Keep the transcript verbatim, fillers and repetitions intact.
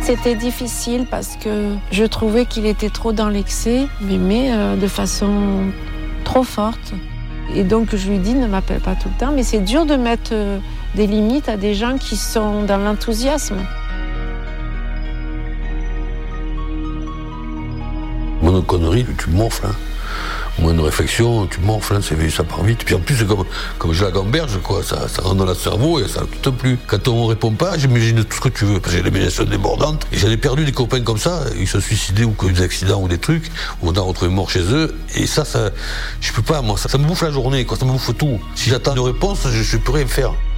C'était difficile parce que je trouvais qu'il était trop dans l'excès, mais, mais euh, de façon trop forte. Et donc je lui dis, ne m'appelle pas tout le temps, mais c'est dur de mettre euh, des limites à des gens qui sont dans l'enthousiasme. Mon connerie, tu morfles. Hein. Moins de réflexion, tu morfles, hein, ça part vite. Puis en plus, c'est comme, comme j'ai la gamberge, quoi, ça, ça rentre dans le cerveau et ça ne quitte plus. Quand on ne répond pas, j'imagine tout ce que tu veux. J'ai l'imagination débordante. Et j'en ai perdu des copains comme ça, ils se suicidaient ou qu'ils ont des accidents ou des trucs, ou on a retrouvé mort chez eux. Et ça, ça je peux pas, moi, ça, ça me bouffe la journée, quoi, ça me bouffe tout. Si j'attends une réponse, je ne peux rien faire.